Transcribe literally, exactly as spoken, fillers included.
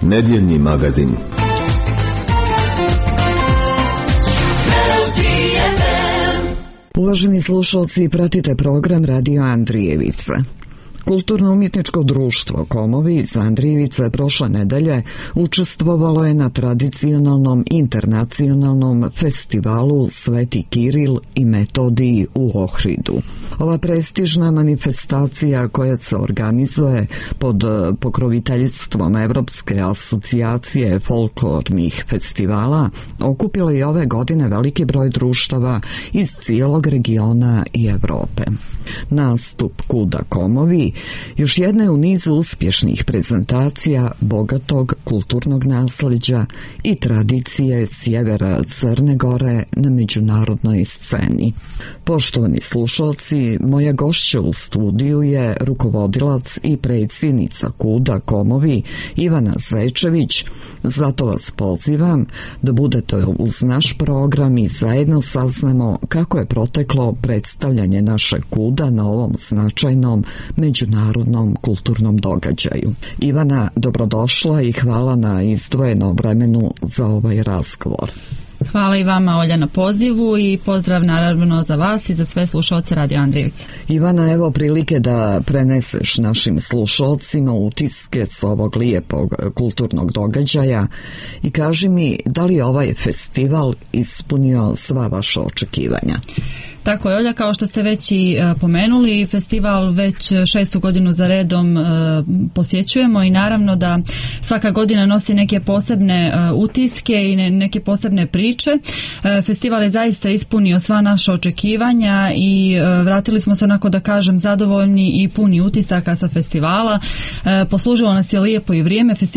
Nedjeljni magazin. Uvaženi slušalci, pratite program Radio Andrijevice. Kulturno-umjetničko društvo Komovi iz Andrijevice prošle nedelje učestvovalo je na tradicionalnom internacionalnom festivalu Sveti Kiril i Metodij u Ohridu. Ova prestižna manifestacija koja se organizuje pod pokroviteljstvom Evropske asocijacije folklornih festivala okupila je ove godine veliki broj društava iz cijelog regiona i Evrope. Nastup Kuda Komovi još jedna je u nizu uspješnih prezentacija bogatog kulturnog nasleđa i tradicije sjevera Crne Gore na međunarodnoj sceni. Poštovani slušalci, moja gošća u studiju je rukovodilac i predsjednica Kuda Komovi Ivana Zečević, zato vas pozivam da budete uz naš program i zajedno saznamo kako je proteklo predstavljanje naše Kuda na ovom značajnom međunarodnom kulturnom događaju. Ivana, dobrodošla i hvala na izdvojenom vremenu za ovaj razgovor. Hvala i vama, Olja, na pozivu i pozdrav naravno za vas i za sve slušalce Radio Andrijevice. Ivana, evo prilike da preneseš našim slušalcima utiske s ovog lijepog kulturnog događaja i kaži mi da li je ovaj festival ispunio sva vaša očekivanja? Tako je, Olja, kao što ste već i pomenuli, festival već šestu godinu za redom posjećujemo i naravno da svaka godina nosi neke posebne utiske i neke posebne priče. Festival je zaista ispunio sva naša očekivanja i vratili smo se, onako da kažem, zadovoljni i puni utisaka sa festivala. Poslužilo nas je lijepo i vrijeme. Festival